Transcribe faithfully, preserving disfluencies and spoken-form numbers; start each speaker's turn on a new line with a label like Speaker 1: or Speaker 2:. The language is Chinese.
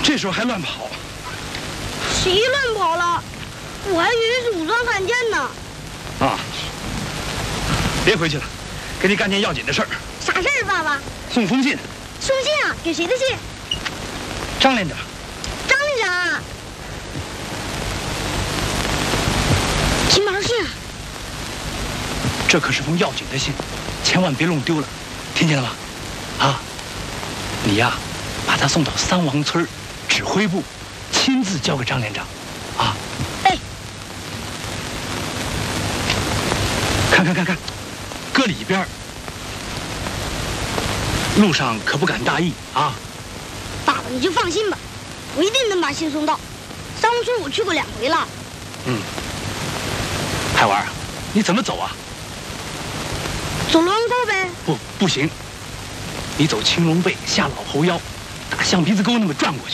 Speaker 1: 这时候还乱跑？
Speaker 2: 谁乱跑了？我还以为是武装汉奸呢。
Speaker 1: 啊！别回去了，给你干件要紧的事儿。
Speaker 2: 啥事儿，爸爸？
Speaker 1: 送封信。
Speaker 2: 送信啊？给谁的信？
Speaker 1: 张连长。
Speaker 2: 张连长。金毛信啊！
Speaker 1: 这可是封要紧的信，千万别弄丢了，听见了吗？啊！你呀，把它送到三王村指挥部，亲自交给张连长，啊！
Speaker 2: 哎，
Speaker 1: 看看看看，搁里边。路上可不敢大意啊！
Speaker 2: 爸爸，你就放心吧，我一定能把信送到。三王村我去过两回了。
Speaker 1: 嗯。海娃啊，你怎么走啊？
Speaker 2: 走龙沟呗？
Speaker 1: 不，不行，你走青龙背下老猴腰，打象鼻子沟那么转过去。